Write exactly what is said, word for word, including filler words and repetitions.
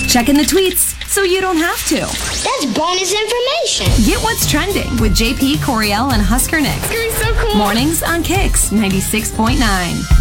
Check in the tweets so you don't have to. That's bonus information. Get what's trending with J P, Coriel, and Husker Nick. You're so cool. Mornings on Kicks ninety-six point nine.